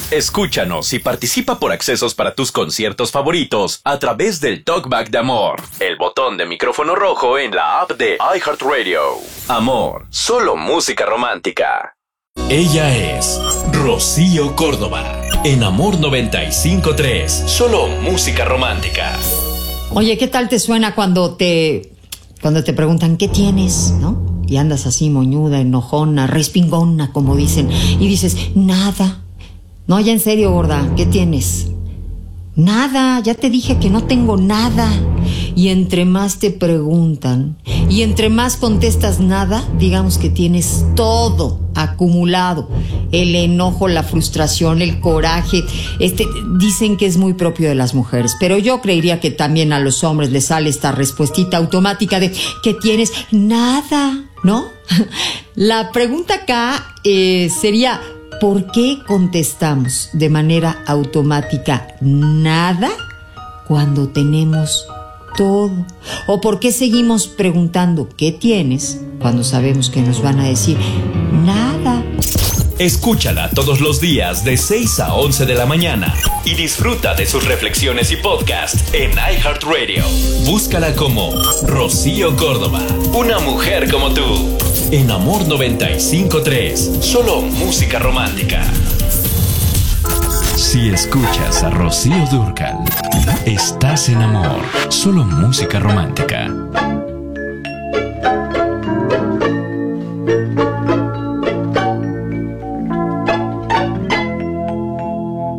Escúchanos y participa por accesos para tus conciertos favoritos a través del Talkback de Amor, el botón de micrófono rojo en la app de iHeartRadio. Amor, solo música romántica. Ella es Rocío Córdoba, en Amor 95.3, solo música romántica. Oye, ¿qué tal te suena cuando te preguntan qué tienes, ¿no? Y andas así moñuda, enojona, respingona, como dicen, y dices, nada. No, ya en serio, gorda, ¿qué tienes? Nada, ya te dije que no tengo nada. Y entre más te preguntan y entre más contestas nada, digamos que tienes todo acumulado. El enojo, la frustración, el coraje. Dicen que es muy propio de las mujeres, pero yo creería que también a los hombres les sale esta respuestita automática de ¿qué tienes? Nada, ¿no? La pregunta acá sería, ¿por qué contestamos de manera automática nada cuando tenemos todo? ¿O por qué seguimos preguntando ¿qué tienes? Cuando sabemos que nos van a decir nada. Escúchala todos los días de 6 a 11 de la mañana y disfruta de sus reflexiones y podcast en iHeartRadio. Búscala como Rocío Córdoba, una mujer como tú, en Amor 95.3, solo música romántica. Si escuchas a Rocío Dúrcal, estás en Amor, solo música romántica.